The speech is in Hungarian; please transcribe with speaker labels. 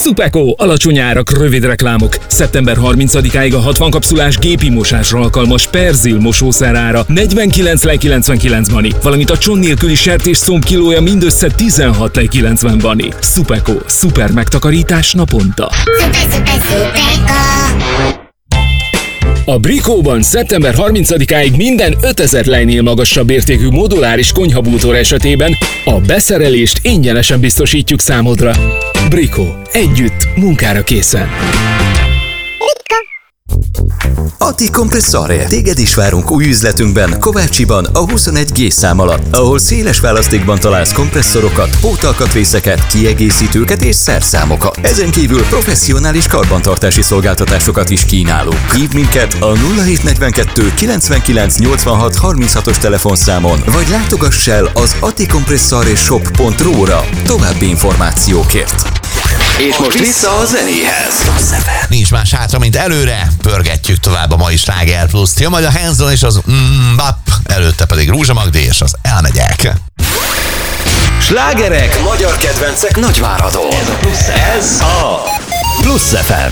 Speaker 1: Supeko, alacsony árak, rövid reklámok. Szeptember 30-áig a 60 kapszulás gépi mosásra alkalmas Perzil mosószer ára 49,99 bani, valamint a cson nélküli sertésszomb kilója mindössze 16,90 bani. Supeko, szuper megtakarítás naponta. A Brikóban szeptember 30-áig minden 5000 lejnél magasabb értékű moduláris konyhabútor esetében a beszerelést ingyenesen biztosítjuk számodra. Brikó. Együtt, munkára készen.
Speaker 2: Atti Compressore. Téged is várunk új üzletünkben, Kovácsiban, a 21G szám alatt, ahol széles választékban találsz kompresszorokat, pótalkatrészeket, kiegészítőket és szerszámokat. Ezen kívül professzionális karbantartási szolgáltatásokat is kínálunk. Hívd minket a 0742 99 86 36-os telefonszámon, vagy látogass el az attikompressoreshop.ru-ra további információkért.
Speaker 3: És most vissza a zenéhez.
Speaker 4: Nincs más hátra, mint előre. Pörgetjük tovább a mai Sláger Pluszt. Jön majd a Hanson és az Bap, előtte pedig Rózsa Magdi és az Elmegyek.
Speaker 3: Slágerek, magyar kedvencek Nagyváradon. Ez a Plusz FM.